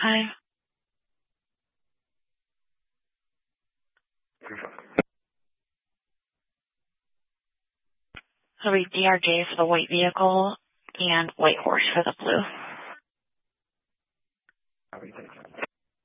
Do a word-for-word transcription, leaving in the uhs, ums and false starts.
Hi. So we D R J for the white vehicle and white horse for the blue.